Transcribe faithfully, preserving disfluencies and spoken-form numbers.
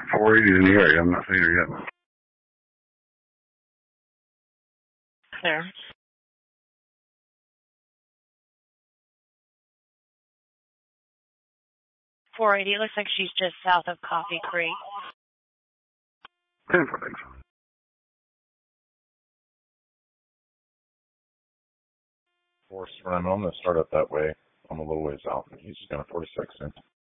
four eighty in the area. I'm not seeing her yet. There. four eighty, looks like she's just south of Coffee Creek. ten for thanks. Forest run. I'm going to start up that way. I'm a little ways out. He's going to forty-six in.